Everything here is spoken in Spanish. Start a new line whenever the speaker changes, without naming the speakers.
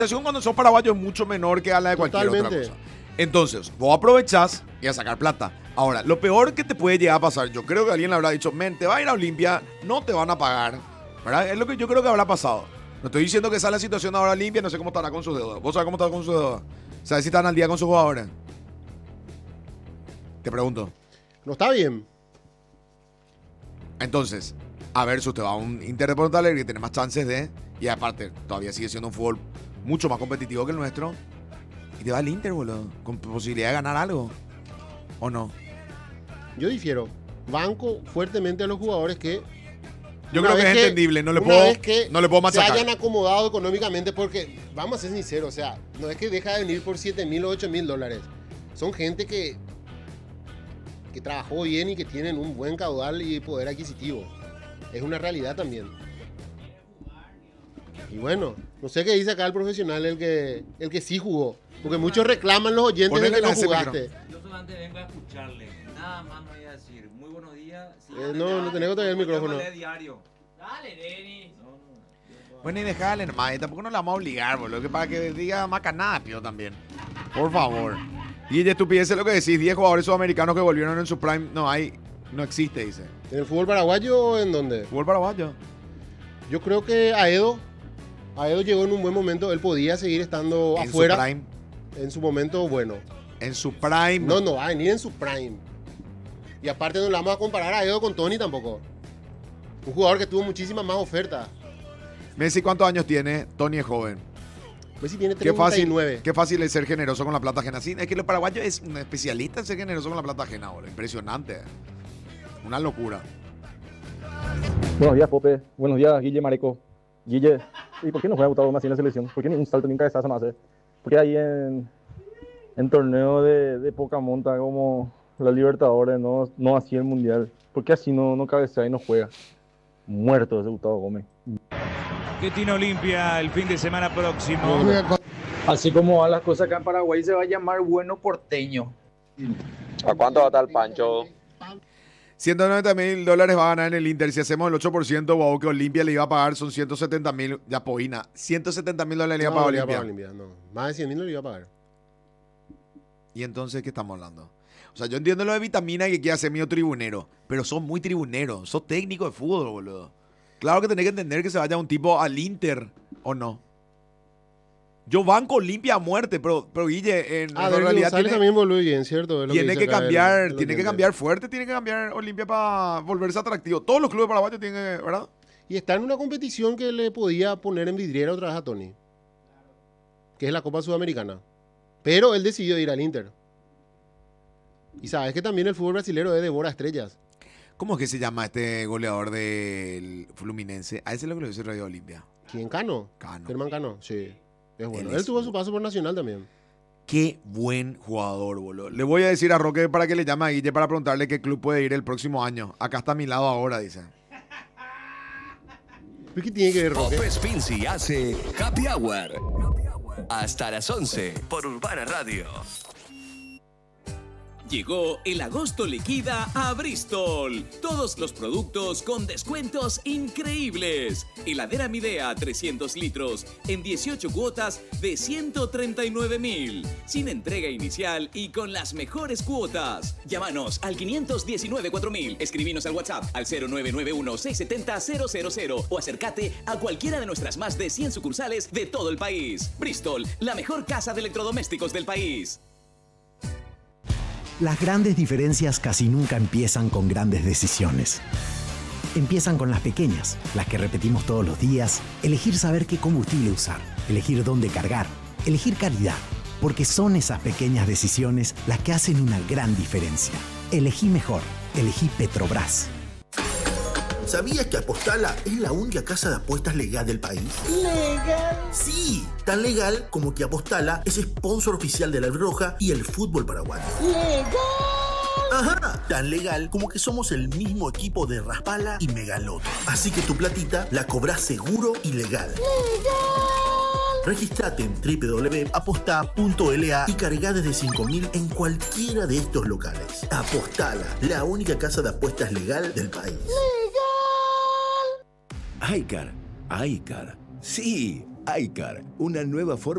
situación cuando sos paraguayo es mucho menor que a la de cualquier otra
Totalmente.
cosa. Entonces, vos aprovechás y a sacar plata. Ahora, lo peor que te puede llegar a pasar, yo creo que alguien le habrá dicho, men, te va a ir a Olimpia, no te van a pagar. ¿Verdad? Es lo que yo creo que habrá pasado. No estoy diciendo que sea la situación ahora Olimpia, no sé cómo estará con sus deudas. ¿Vos sabés cómo está con sus deudas? ¿Sabes si están al día con sus jugadores? Te pregunto.
No está bien.
Entonces, a ver si usted va a un Inter de Porto Alegre que tiene más chances de... Y aparte, todavía sigue siendo un fútbol mucho más competitivo que el nuestro. Y te va al Inter, boludo. Con posibilidad de ganar algo. ¿O no?
Yo difiero. Banco fuertemente a los jugadores que...
Yo
una
creo que
vez
es entendible. No le
una
puedo,
vez que
no le puedo
se
machacar.
hayan acomodado económicamente porque, vamos a ser sinceros, o sea, no es que deja de venir por 7.000 o 8.000 dólares. Son gente que trabajó bien y que tienen un buen caudal y poder adquisitivo. Es una realidad también. Y bueno, no sé qué dice acá el profesional, el que sí jugó. Porque muchos reclaman los oyentes
Ponele
de que no
ese
jugaste.
Yo solamente vengo a escucharle. Nada más me voy a decir. Muy buenos días. Sí,
No tenés que tocar el micrófono.
Yo diario. Dale, Denis.
Bueno, y dejale nomás. Tampoco nos la vamos a obligar, boludo. Que para que diga macanada, pío, también. Por favor. Y de estupidez es lo que decís. 10 jugadores sudamericanos que volvieron en su prime. No existe, dice.
¿En el fútbol paraguayo o en dónde?
Fútbol paraguayo.
Yo creo que Aedo llegó en un buen momento. Él podía seguir estando
En
afuera.
su prime.
En su momento bueno.
En su prime.
No va a venir en su prime. Y aparte no le vamos a comparar a Aedo con Tony tampoco. Un jugador que tuvo muchísimas más ofertas.
Messi, ¿cuántos años tiene? Tony es joven.
Messi tiene
Qué fácil,
39.
qué fácil es ser generoso con la plata ajena. Sí, es que los paraguayos es un especialista en ser generoso con la plata ajena, boludo. Impresionante. Una locura.
Buenos días, Pope. Buenos días, Guille Mareco. Guille, ¿y por qué no juega Gustavo Messi en la selección? ¿Por qué ni un salto ni un cabezazo no hace? Porque ahí en torneo de poca monta como la Libertadores, no así el Mundial. ¿Por qué así no cabecea y no juega? Muerto ese Gustavo Gómez.
Que tiene Olimpia el fin de semana próximo.
Así como van las cosas acá en Paraguay, se va a llamar Bueno Porteño.
¿A cuánto va a estar el Pancho?
$190,000 va a ganar en el Inter. Si hacemos el 8%, wow, que Olimpia le iba a pagar son 170,000. Ya, Poina. $170,000 le iba a pagar
no,
Olimpia.
no. Más de 100.000 no le iba a pagar.
Y entonces, ¿qué estamos hablando? O sea, yo entiendo lo de Vitamina y que quiere ser mío tribunero, pero sos muy tribunero. Sos técnico de fútbol, boludo. Claro que tenés que entender que se vaya un tipo al Inter, ¿o no? Yo banco Olimpia a muerte, pero Guille, en realidad tiene,
también volvió bien, ¿cierto?
tiene que cambiar, tiene que cambiar fuerte, tiene que cambiar Olimpia para volverse atractivo. Todos los clubes paraguayos tienen que, ¿verdad?
Y está en una competición que le podía poner en vidriera otra vez a Tony, que es la Copa Sudamericana. Pero él decidió ir al Inter. Y sabes que también el fútbol brasileño es devora estrellas.
¿Cómo es que se llama este goleador del Fluminense? A ese es lo que le dice Radio Olimpia.
¿Quién? Cano. Germán Cano, sí. Es bueno. Él tuvo su paso por Nacional también.
Qué buen jugador, boludo. Le voy a decir a Roque para que le llame a Guille para preguntarle qué club puede ir el próximo año. Acá está a mi lado ahora, dice.
¿Pero qué tiene que ver, Roque?
Pope Spincy hace Happy Hour. Hasta las 11 por Urbana Radio.
Llegó el agosto liquida a Bristol. Todos los productos con descuentos increíbles. Heladera Midea 300 litros en 18 cuotas de 139.000. Sin entrega inicial y con las mejores cuotas. Llámanos al 519-4000. Escribinos al WhatsApp al 0991-670-000 o acércate a cualquiera de nuestras más de 100 sucursales de todo el país. Bristol, la mejor casa de electrodomésticos del país.
Las grandes diferencias casi nunca empiezan con grandes decisiones. Empiezan con las pequeñas, las que repetimos todos los días, elegir saber qué combustible usar, elegir dónde cargar, elegir calidad, porque son esas pequeñas decisiones las que hacen una gran diferencia. Elegí mejor, elegí Petrobras.
¿Sabías que Apostala es la única casa de apuestas legal del país?
¿Legal?
Sí, tan legal como que Apostala es sponsor oficial de la Roja y el fútbol paraguayo.
¡Legal!
Ajá, tan legal como que somos el mismo equipo de Raspala y Megaloto. Así que tu platita la cobrás seguro y legal.
¡Legal!
Registrate en www.aposta.la y cargá desde 5.000 en cualquiera de estos locales. Apostala, la única casa de apuestas legal del país.
¡Legal!
iCar. Sí, iCar, una nueva forma